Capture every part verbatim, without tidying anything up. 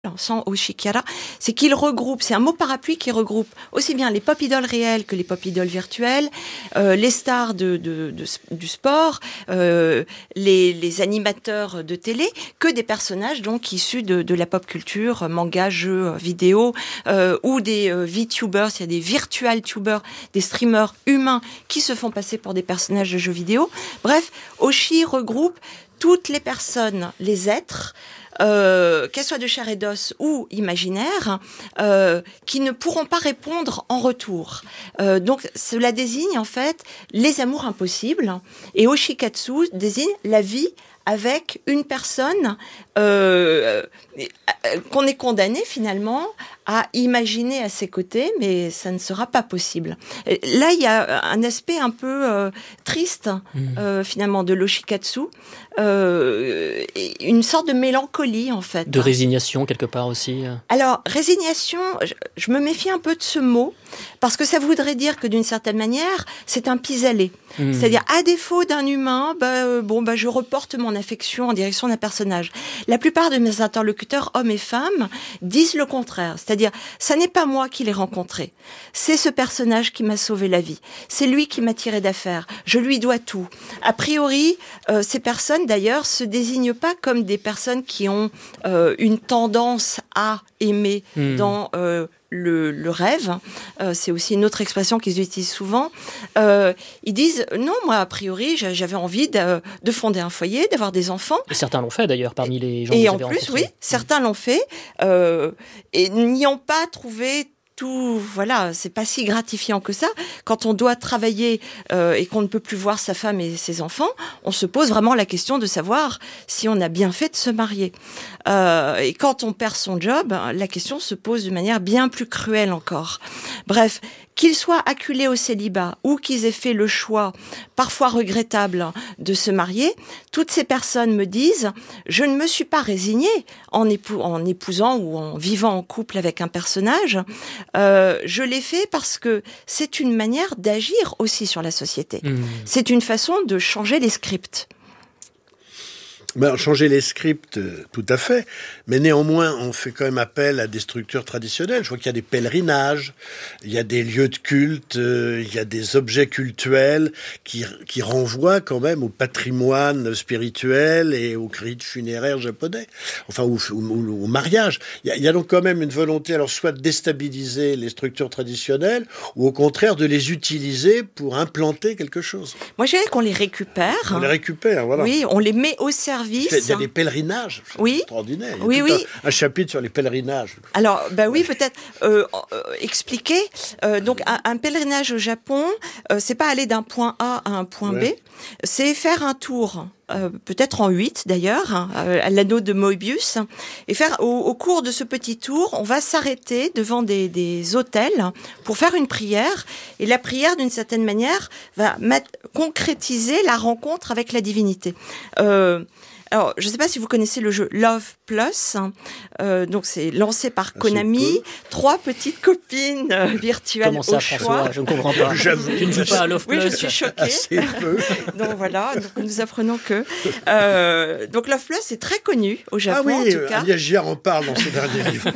sans Oshikara, c'est qu'il regroupe, c'est un mot parapluie qui regroupe aussi bien les pop idoles réelles que les pop idoles virtuelles, euh, les stars de, de, de, du sport, euh, les, les animateurs de télé, que des personnages donc issus de, de la pop culture, manga, jeux, vidéo, euh, ou des euh, VTubers, il y a des virtual tubers, des streamers humains qui se font passer pour des personnages de jeux vidéo. Bref, Oshi regroupe toutes les personnes, les êtres, Euh, qu'elles soient de chair et d'os ou imaginaires, euh, qui ne pourront pas répondre en retour. Euh, donc, cela désigne en fait les amours impossibles. Et Oshikatsu désigne la vie avec une personne euh, euh, qu'on est condamné finalement à imaginer à ses côtés, mais ça ne sera pas possible. Là, il y a un aspect un peu euh, triste, mmh. euh, finalement, de l'Oshikatsu, euh, une sorte de mélancolie, en fait. De résignation, quelque part, aussi. Alors, résignation, je, je me méfie un peu de ce mot, parce que ça voudrait dire que, d'une certaine manière, c'est un pis-aller. Mmh. C'est-à-dire, à défaut d'un humain, bah, euh, bon, bah, je reporte mon affection en direction d'un personnage. La plupart de mes interlocuteurs, hommes et femmes, disent le contraire. C'est-à-dire, ça n'est pas moi qui l'ai rencontré. C'est ce personnage qui m'a sauvé la vie. C'est lui qui m'a tiré d'affaire. Je lui dois tout. A priori, euh, ces personnes, d'ailleurs, se désignent pas comme des personnes qui ont euh, une tendance à aimer mmh. dans euh, le, le rêve. Euh, c'est aussi une autre expression qu'ils utilisent souvent. Euh, ils disent, non, moi, a priori, j'avais envie de, de fonder un foyer, d'avoir des enfants. Et certains l'ont fait, d'ailleurs, parmi les gens et que vous en avez plus, rencontrés. oui, certains l'ont fait euh, et n'y ont pas trouvé tout, voilà, c'est pas si gratifiant que ça. Quand on doit travailler euh, et qu'on ne peut plus voir sa femme et ses enfants, on se pose vraiment la question de savoir si on a bien fait de se marier. Euh, et quand on perd son job, la question se pose de manière bien plus cruelle encore. Bref, qu'ils soient acculés au célibat ou qu'ils aient fait le choix, parfois regrettable, de se marier, toutes ces personnes me disent « Je ne me suis pas résignée en, épou- en épousant ou en vivant en couple avec un personnage. Euh, je l'ai fait parce que c'est une manière d'agir aussi sur la société. Mmh. C'est une façon de changer les scripts. » Ben, changer les scripts, euh, tout à fait. Mais néanmoins, on fait quand même appel à des structures traditionnelles. Je vois qu'il y a des pèlerinages, il y a des lieux de culte, euh, il y a des objets cultuels qui, qui renvoient quand même au patrimoine spirituel et aux rites funéraires japonais. Enfin, au, au, au mariage. Il y, a, il y a donc quand même une volonté, alors soit de déstabiliser les structures traditionnelles, ou au contraire de les utiliser pour implanter quelque chose. Moi, je dirais qu'on les récupère. On les récupère, voilà. Oui, on les met au service. Il y a des pèlerinages, c'est oui. extraordinaire. Il y a oui, tout oui. un, un chapitre sur les pèlerinages. Alors, bah oui, peut-être euh, euh, expliquer. Euh, donc, un, un pèlerinage au Japon, euh, c'est pas aller d'un point A à un point ouais. B, c'est faire un tour. Euh, peut-être en huit d'ailleurs, hein, à l'anneau de Moebius, et faire au, au cours de ce petit tour, on va s'arrêter devant des, des autels pour faire une prière, et la prière, d'une certaine manière, va mat- concrétiser la rencontre avec la divinité. Euh, Alors, je ne sais pas si vous connaissez le jeu Love Plus. Euh, donc, c'est lancé par Konami. Trois petites copines euh, virtuelles Comment ça, au choix. François ? Je ne comprends pas. J'avoue. Tu ne joues pas à Love Plus ? Oui, je suis choquée. Assez peu. donc, voilà. Donc, nous apprenons que... Euh, donc, Love Plus, c'est très connu au Japon, ah oui, en tout cas. Agnès Giard en parle dans ses derniers livres.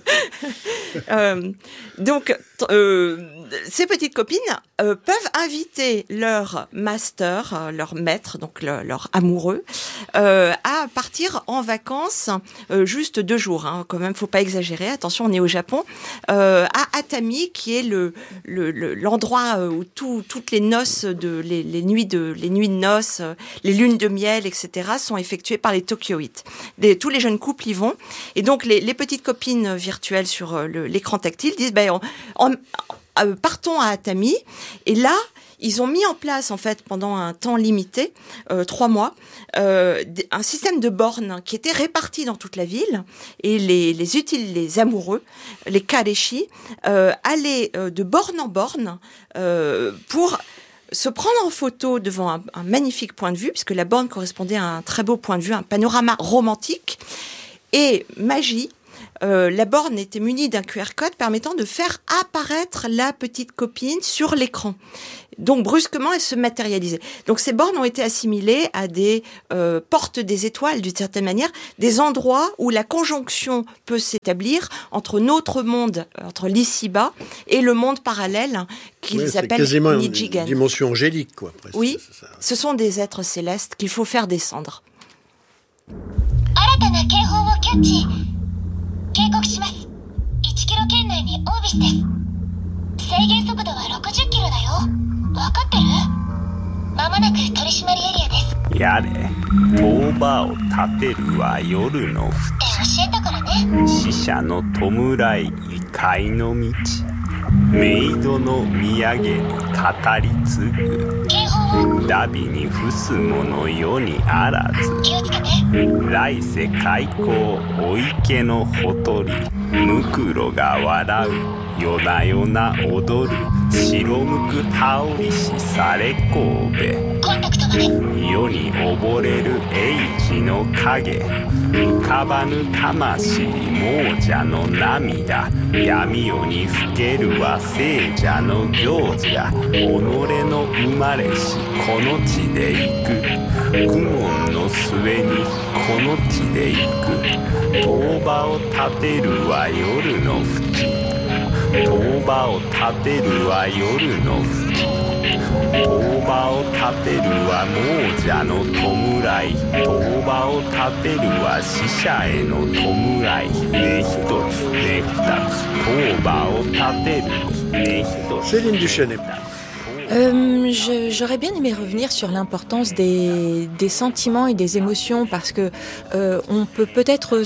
euh, donc, euh, ces petites copines euh, peuvent inviter leur master, euh, leur maître, donc le, leur amoureux, euh, à partir en vacances, euh, juste deux jours, hein, quand même, faut pas exagérer. Attention, on est au Japon, euh, à Atami, qui est le, le, le l'endroit où tout, toutes les noces de les, les nuits de les nuits de noces, les lunes de miel, et cetera, sont effectuées par les Tokyoïtes. Des, tous les jeunes couples y vont, et donc les, les petites copines virtuelles sur le, l'écran tactile disent, ben, on, on, on, partons à Atami, et là. Ils ont mis en place, en fait, pendant un temps limité, euh, trois mois, euh, un système de bornes qui était réparti dans toute la ville. Et les, les utiles, les amoureux, les kareshi, euh, allaient euh, de borne en borne euh, pour se prendre en photo devant un, un magnifique point de vue, puisque la borne correspondait à un très beau point de vue, un panorama romantique. Et magie, euh, la borne était munie d'un Q R code permettant de faire apparaître la petite copine sur l'écran. Donc brusquement, elle se matérialisait. Donc ces bornes ont été assimilées à des euh, portes des étoiles, d'une certaine manière, des endroits où la conjonction peut s'établir entre notre monde, entre l'ici-bas, et le monde parallèle qu'ils oui, appellent quasiment Nijigen. Une dimension angélique, quoi. Presque. Oui, c'est ça. ce sont des êtres célestes qu'il faut faire descendre. 新たな警報をキャッチ。警告します。いちキロ圏内にオービスです。制限速度はろくじゅっキロだよ。わかってる？まもなく取締りエリアです。 やれ、塔場を立てるは夜のって教えたからね。 死者の弔い異界の道。メイドの土産に語り継ぐ。 警報をダビに伏す者世にあらず。 気をつけて。 来世開口お池のほとり。ムクロが笑う。夜な夜な踊る。白むく羽織しされ神戸。 コンタクトまで。 世に溺れる英治の影。浮かばぬ魂亡者の涙。闇夜にふけるは聖者の行者。己の生まれしこの地で行く。苦悶の末にこの地で行く。塔場を立てるは夜の淵。塔場を立てるは夜の淵。塔場を立てるは亡者の弔い。塔場を立てるは死者への弔い。ね一つね二つ塔場を立てるね一つ。 Céline Duchesne. Euh, je, j'aurais bien aimé revenir sur l'importance des, des sentiments et des émotions parce que euh, on peut peut-être...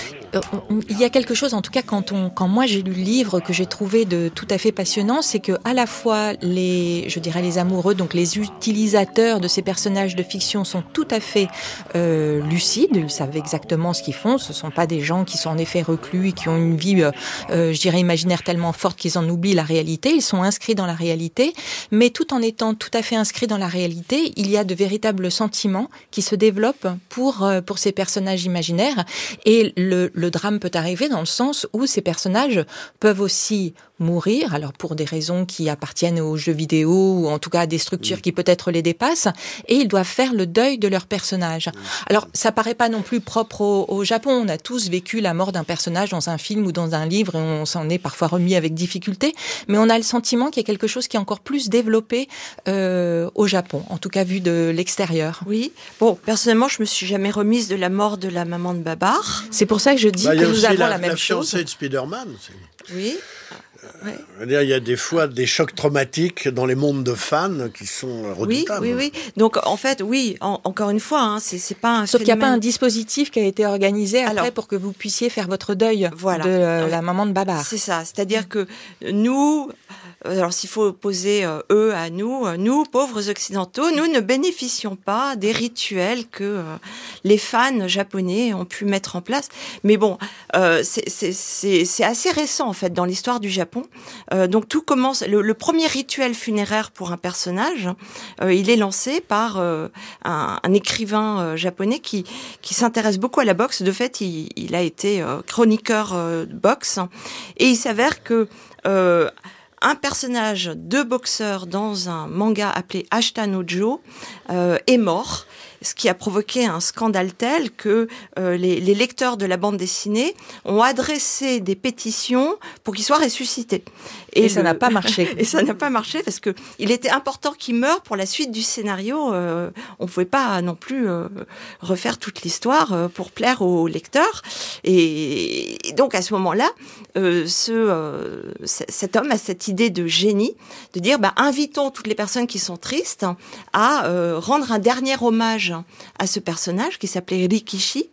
Il y a quelque chose, en tout cas, quand on, quand moi j'ai lu le livre, que j'ai trouvé de tout à fait passionnant, c'est que à la fois les, je dirais les amoureux, donc les utilisateurs de ces personnages de fiction sont tout à fait euh, lucides, ils savent exactement ce qu'ils font. Ce sont pas des gens qui sont en effet reclus et qui ont une vie, euh, je dirais imaginaire tellement forte qu'ils en oublient la réalité. Ils sont inscrits dans la réalité, mais tout en étant tout à fait inscrits dans la réalité, il y a de véritables sentiments qui se développent pour pour ces personnages imaginaires et le, le Le drame peut arriver dans le sens où ces personnages peuvent aussi mourir, alors pour des raisons qui appartiennent aux jeux vidéo ou en tout cas à des structures qui peut-être les dépassent, et ils doivent faire le deuil de leur personnage. Alors ça paraît pas non plus propre au, au Japon, on a tous vécu la mort d'un personnage dans un film ou dans un livre et on s'en est parfois remis avec difficulté, mais on a le sentiment qu'il y a quelque chose qui est encore plus développé euh, au Japon, en tout cas vu de l'extérieur. Oui, bon, personnellement je me suis jamais remise de la mort de la maman de Babar. C'est pour ça que je dis Bah, que nous avons la, la même la chose. fiancée de Spider-Man. C'est... Oui. Ouais. Je veux dire, il y a des fois des chocs traumatiques dans les mondes de fans qui sont redoutables. Oui, oui, oui. Donc en fait, oui, en, encore une fois, hein, c'est, c'est pas un Sauf phénomène... qu'il n'y a pas un dispositif qui a été organisé après Alors, pour que vous puissiez faire votre deuil voilà. de euh, la maman de Babar. C'est ça, c'est-à-dire que nous, alors s'il faut opposer euh, eux à nous, euh, nous, pauvres occidentaux, nous ne bénéficions pas des rituels que euh, les fans japonais ont pu mettre en place. Mais bon, euh, c'est, c'est, c'est, c'est assez récent en fait dans l'histoire du Japon. Euh, donc tout commence, le, le premier rituel funéraire pour un personnage, euh, il est lancé par euh, un, un écrivain euh, japonais qui qui s'intéresse beaucoup à la boxe. De fait, il, il a été euh, chroniqueur euh, de boxe et il s'avère que euh, un personnage de boxeur dans un manga appelé Ashita no Jo euh, est mort, ce qui a provoqué un scandale tel que euh, les, les lecteurs de la bande dessinée ont adressé des pétitions pour qu'il soit ressuscité. Et, et ça le... n'a pas marché. Et ça n'a pas marché parce que il était important qu'il meure pour la suite du scénario. Euh, on pouvait pas non plus euh, refaire toute l'histoire euh, pour plaire aux lecteurs. Et, et donc à ce moment-là, euh, ce euh, cet homme a cette idée de génie de dire bah invitons toutes les personnes qui sont tristes à euh, rendre un dernier hommage à ce personnage qui s'appelait Rikishi.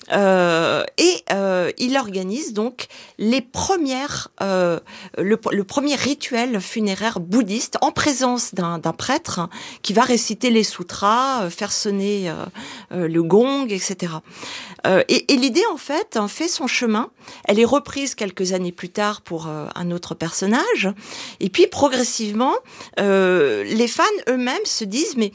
Euh, et euh, il organise donc les premières, euh, le, le premier rituel funéraire bouddhiste en présence d'un, d'un prêtre hein, qui va réciter les sutras, euh, faire sonner euh, euh, le gong, et cetera. Euh, et, et l'idée en fait hein, fait son chemin. Elle est reprise quelques années plus tard pour euh, un autre personnage. Et puis progressivement, euh, les fans eux-mêmes se disent mais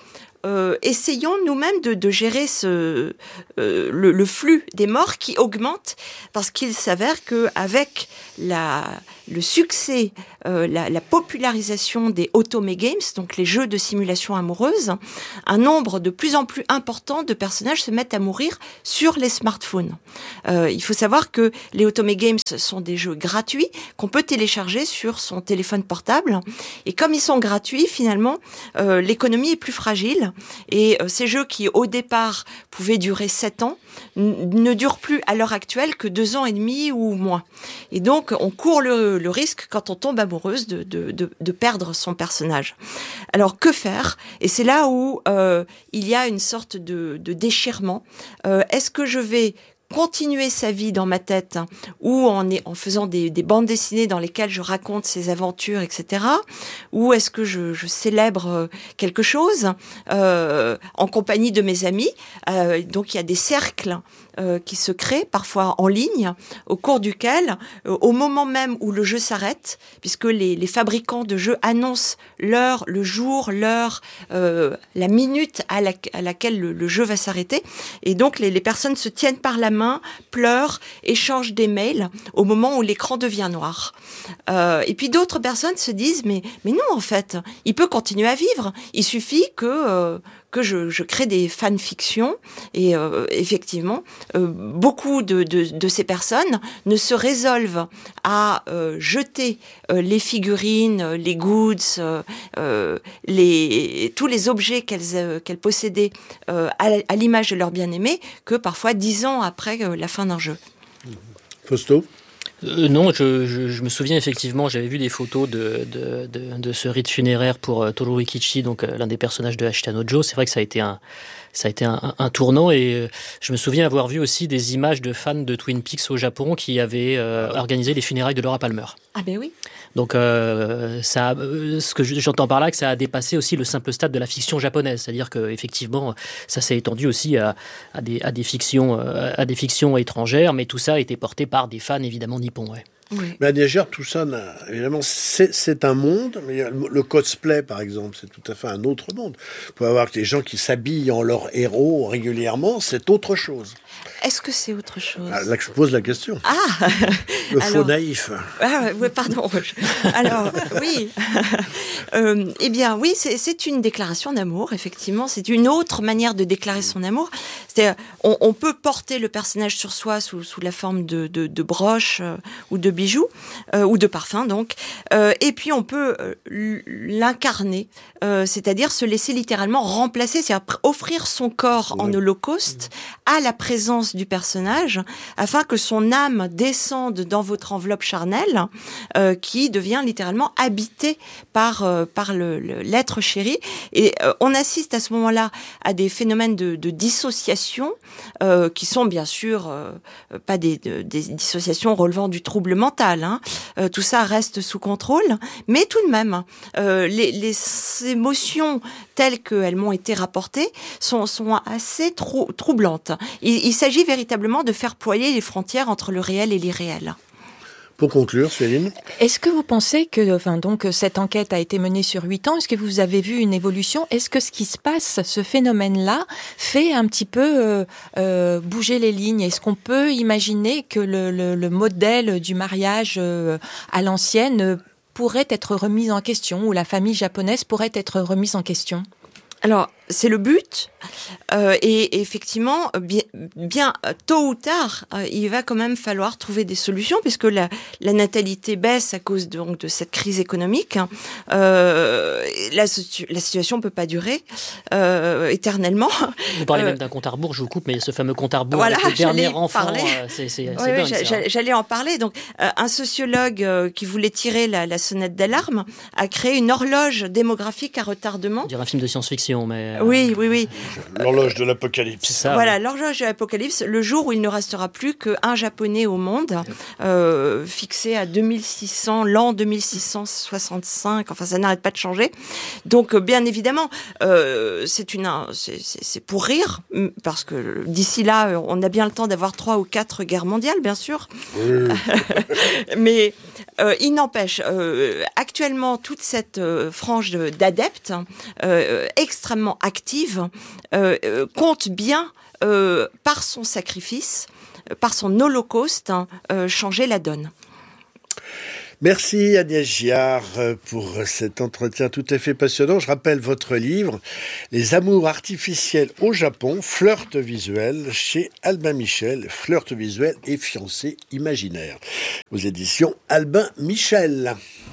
euh, essayons nous-mêmes de, de gérer ce, euh, le, le flux des morts qui augmente, parce qu'il s'avère qu'avec la, le succès, euh, la, la popularisation des otome games, donc les jeux de simulation amoureuse, un nombre de plus en plus important de personnages se mettent à mourir sur les smartphones. Euh, il faut savoir que les otome games sont des jeux gratuits qu'on peut télécharger sur son téléphone portable, et comme ils sont gratuits, finalement, euh, l'économie est plus fragile, et euh, ces jeux qui au départ pouvaient durer sept ans n- ne durent plus à l'heure actuelle que deux ans et demi ou moins. Et donc on court le, le risque, quand on tombe amoureuse, de, de, de, de perdre son personnage. Alors que faire ? Et c'est là où euh, il y a une sorte de, de déchirement. Euh, est-ce que je vais continuer sa vie dans ma tête, ou en, en faisant des, des bandes dessinées dans lesquelles je raconte ses aventures, et cetera. Ou est-ce que je, je célèbre quelque chose euh, en compagnie de mes amis. Euh, donc il y a des cercles euh, qui se créent, parfois en ligne, au cours duquel, euh, au moment même où le jeu s'arrête, puisque les, les fabricants de jeux annoncent l'heure, le jour, l'heure, euh, la minute à, la, à laquelle le, le jeu va s'arrêter, et donc les, les personnes se tiennent par la main, pleurent, échangent des mails au moment où l'écran devient noir. Euh, et puis d'autres personnes se disent mais mais non, en fait, il peut continuer à vivre. Il suffit que euh, que je, je crée des fanfictions, et euh, effectivement euh, beaucoup de, de de ces personnes ne se résolvent à euh, jeter euh, les figurines, les goods, euh, euh, les tous les objets qu'elles euh, qu'elles possédaient euh, à, à l'image de leur bien-aimé, que parfois dix ans après euh, la fin d'un jeu. Fausto ? Euh, non, je, je, je me souviens effectivement, j'avais vu des photos de, de, de, de ce rite funéraire pour euh, Toru Ikichi, donc euh, l'un des personnages de Ashita no Joe. C'est vrai que ça a été un, ça a été un, un, un tournant, et euh, je me souviens avoir vu aussi des images de fans de Twin Peaks au Japon qui avaient euh, organisé les funérailles de Laura Palmer. Ah ben oui. Donc, euh, ça, euh, ce que j'entends par là, que ça a dépassé aussi le simple stade de la fiction japonaise, c'est-à-dire que effectivement, ça s'est étendu aussi à, à, des, à des fictions, à des fictions étrangères, mais tout ça a été porté par des fans évidemment nippons. Ouais. Oui. Mais à Niagara, tout ça, n'a- évidemment, c'est, c'est un monde, mais il y a le, le cosplay, par exemple, c'est tout à fait un autre monde. Vous pouvez avoir des gens qui s'habillent en leur héros régulièrement, c'est autre chose. Est-ce que c'est autre chose ? Ah, là que je pose la question. Ah Le faux alors- naïf. Ah, ouais, pardon. Alors, oui. Euh, eh bien, oui, c'est, c'est une déclaration d'amour, effectivement. C'est une autre manière de déclarer son amour. C'est-à-dire, on, on peut porter le personnage sur soi sous, sous la forme de, de, de broches euh, ou de bijoux, euh, ou de parfums, donc. Euh, et puis, on peut euh, l'incarner, euh, c'est-à-dire se laisser littéralement remplacer, c'est-à-dire offrir son corps en Ouais. holocauste à la présence du personnage, afin que son âme descende dans votre enveloppe charnelle, euh, qui devient littéralement habitée par euh, par le, le- l'être chéri. Et euh, on assiste à ce moment-là à des phénomènes de, de dissociation, euh, qui sont bien sûr euh, pas des, de- des dissociations relevant du trouble mental. Hein. Euh, tout ça reste sous contrôle, mais tout de même, euh, les, les émotions telles qu'elles m'ont été rapportées sont, sont assez trou- troublantes. Il, il s'agit véritablement de faire ployer les frontières entre le réel et l'irréel. Pour conclure, Céline, Est-ce que vous pensez que, enfin, donc, cette enquête a été menée sur huit ans? Est-ce que vous avez vu une évolution? Est-ce que ce qui se passe, ce phénomène-là, fait un petit peu euh, euh, bouger les lignes? Est-ce qu'on peut imaginer que le, le, le modèle du mariage euh, à l'ancienne euh, pourrait être remis en question, ou la famille japonaise pourrait être remise en question? Alors, c'est le but, euh, et effectivement, bien, bien tôt ou tard, euh, il va quand même falloir trouver des solutions, puisque la, la natalité baisse à cause de, donc de cette crise économique. Euh, la, la situation peut pas durer euh, éternellement. Vous parlez Euh, même d'un compte à rebours, je vous coupe, mais ce fameux compte à rebours Voilà, avec le dernier j'allais enfant, parler. euh, c'est, c'est, c'est Oui, dingue, oui, ça, j'a- hein. j'allais en parler. Donc, euh, un sociologue euh, qui voulait tirer la, la sonnette d'alarme a créé une horloge démographique à retardement. On dirait un film de science-fiction, mais... euh, Oui, oui, oui. l'horloge de l'apocalypse. C'est ça. Voilà, l'horloge de l'apocalypse, le jour où il ne restera plus qu'un Japonais au monde, euh, fixé à deux mille six cents, l'an deux mille six cent soixante-cinq, enfin ça n'arrête pas de changer. Donc euh, bien évidemment, euh, c'est, une, c'est, c'est, c'est pour rire, parce que d'ici là, on a bien le temps d'avoir trois ou quatre guerres mondiales, bien sûr. Oui. Mais euh, il n'empêche, euh, actuellement, toute cette euh, frange de- d'adeptes, euh, extrêmement active, euh, euh, compte bien, euh, par son sacrifice, par son holocauste, hein, euh, changer la donne. Merci Agnès Giard pour cet entretien tout à fait passionnant. Je rappelle votre livre « Les amours artificiels au Japon, flirt visuel » chez Albin Michel, flirt visuel et fiancé imaginaire, aux éditions Albin Michel.